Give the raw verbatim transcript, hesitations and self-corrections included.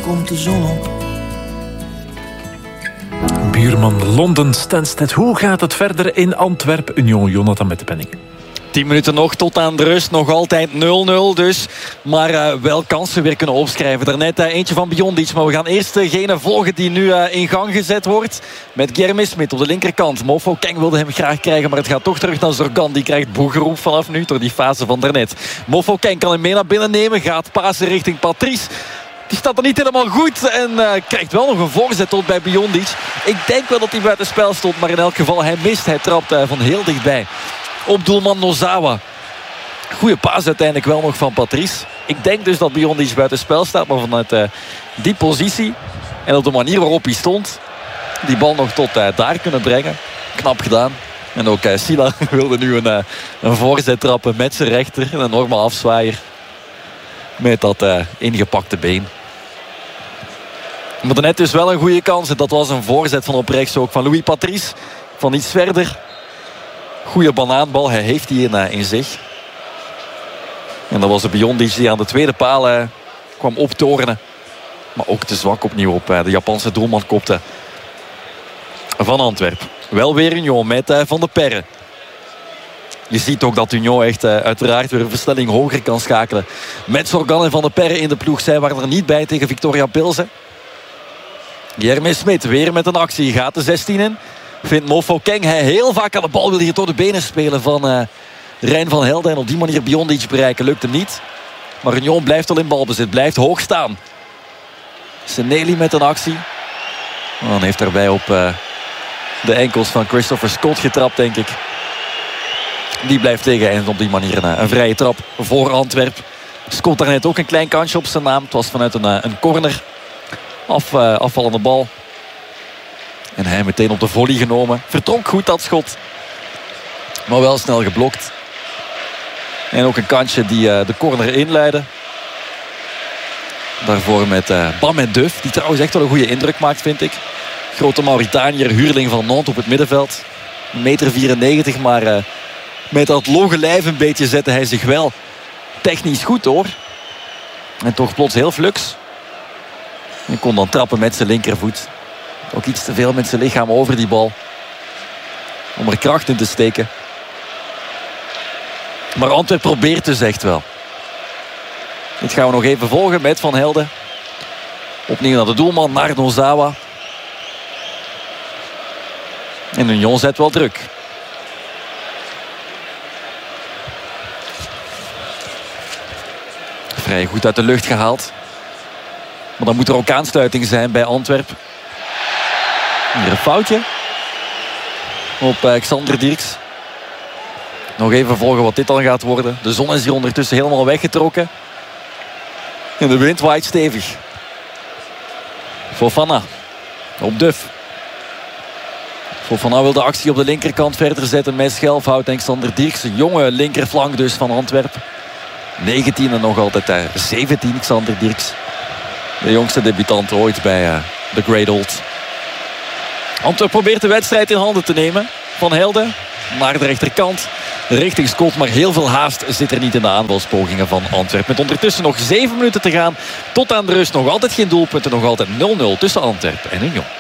komt de zon op. Buurman Londen Stansted. Hoe gaat het verder in Antwerpen? Union, Jonathan met de penning. tien minuten nog tot aan de rust. Nog altijd nul nul dus. Maar uh, wel kansen weer kunnen opschrijven. Daarnet uh, eentje van Biondic. Maar we gaan eerst degene volgen die nu uh, in gang gezet wordt. Met Jeremy Smit op de linkerkant. Mofokeng wilde hem graag krijgen. Maar het gaat toch terug naar Zorgan. Die krijgt boegeroep vanaf nu door die fase van daarnet. Mofokeng kan hem mee naar binnen nemen. Gaat pasen richting Patrice. Die staat er niet helemaal goed. En uh, krijgt wel nog een voorzet tot bij Biondic. Ik denk wel dat hij buiten spel stond. Maar in elk geval, hij mist. Hij trapt uh, van heel dichtbij. Op doelman Nozawa. Goeie paas uiteindelijk wel nog van Patrice. Ik denk dus dat Biondic buiten spel staat. Maar vanuit uh, die positie en op de manier waarop hij stond, die bal nog tot uh, daar kunnen brengen. Knap gedaan. En ook uh, Sila wilde nu een, uh, een voorzet trappen met zijn rechter. Een enorme afzwaaier. Met dat uh, ingepakte been. Maar daarnet dus wel een goede kans. En dat was een voorzet van op rechts ook van Louis Patrice. Van iets verder. Goeie banaanbal. Hij heeft die in, uh, in zich. En dat was de Biondic die aan de tweede paal uh, kwam optorenen. Maar ook te zwak opnieuw op uh, de Japanse doelman kopte. Van Antwerpen. Wel weer Union met uh, Van de Perre. Je ziet ook dat Union echt uh, uiteraard weer een versnelling hoger kan schakelen. Met Zorgan en Van de Perre in de ploeg. Zij waren er niet bij tegen Victoria Pilsen. Jeremy Smit weer met een actie. Gaat de zestien in. Vindt Mofokeng. Hij heel vaak aan de bal wil hier door de benen spelen van uh, Rijn van Helden. En op die manier Biondic bereiken. Lukt hem niet. Maar Union blijft al in balbezit. Blijft hoog staan. Seneli met een actie. Dan heeft daarbij op uh, de enkels van Christopher Scott getrapt, denk ik. Die blijft tegen en op die manier een, een vrije trap voor Antwerpen. Scott daarnet ook een klein kansje op zijn naam. Het was vanuit een, een corner. Af, uh, afvallende bal. En hij meteen op de volley genomen. Vertrok goed dat schot. Maar wel snel geblokt. En ook een kansje die uh, de corner inleidde. Daarvoor met uh, Bam en Duff. Die trouwens echt wel een goede indruk maakt, vind ik. Grote Mauritaniër, huurling van Nantes op het middenveld. een meter vierennegentig, maar uh, met dat logge lijf een beetje zette hij zich wel technisch goed, hoor. En toch plots heel flux. En kon dan trappen met zijn linkervoet. Ook iets te veel met zijn lichaam over die bal. Om er kracht in te steken. Maar Antwerp probeert dus echt wel. Dit gaan we nog even volgen met Van Helden. Opnieuw naar de doelman, naar Nozawa. En Union zet wel druk. Vrij goed uit de lucht gehaald. Maar dan moet er ook aansluiting zijn bij Antwerpen. Hier een foutje. Op uh, Xander Dirks. Nog even volgen wat dit dan gaat worden. De zon is hier ondertussen helemaal weggetrokken. En de wind waait stevig. Fofana. Op Duff. Fofana wil de actie op de linkerkant verder zetten met Schelfhout en Xander Dirks. Een jonge linkerflank dus van Antwerpen. negentien en nog altijd uh, zeventien Xander Dirks. De jongste debutant ooit bij uh, The Great Old. Antwerp probeert de wedstrijd in handen te nemen. Van Helden naar de rechterkant. Richting Scott, maar heel veel haast zit er niet in de aanvalspogingen van Antwerp. Met ondertussen nog zeven minuten te gaan. Tot aan de rust nog altijd geen doelpunten. Nog altijd nul nul tussen Antwerp en Union.